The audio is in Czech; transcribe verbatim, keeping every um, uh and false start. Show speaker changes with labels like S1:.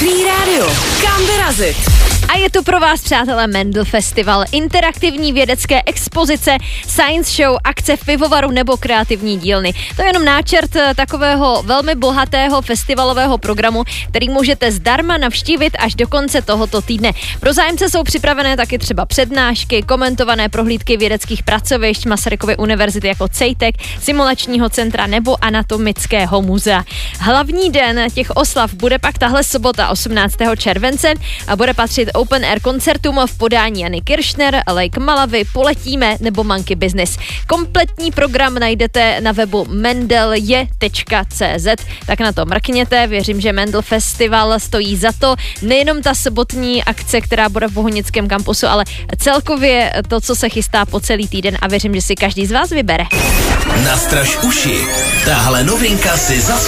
S1: Dobrý rádio. Kam vyrazit?
S2: A je tu pro vás, přátelé, Mendl Festival, interaktivní vědecké expozice, science show, akce v pivovaru nebo kreativní dílny. To je jenom náčrt takového velmi bohatého festivalového programu, který můžete zdarma navštívit až do konce tohoto týdne. Pro zájemce jsou připravené taky třeba přednášky, komentované prohlídky vědeckých pracovišť Masarykovy univerzity jako CEJTEC, simulačního centra nebo anatomického muzea. Hlavní den těch oslav bude pak tahle sobota osmnáctého července a bude patřit open air koncertům v podání Jany Kiršner, Lake Malavy, Poletíme nebo Monkey Business. Kompletní program najdete na webu mendelje tečka cé zet, tak na to mrkněte. Věřím, že Mendl Festival stojí za to. Nejenom ta sobotní akce, která bude v Bohunickém kampusu, ale celkově to, co se chystá po celý týden, a věřím, že si každý z vás vybere.
S3: Nastraž uši. Tahle novinka si zas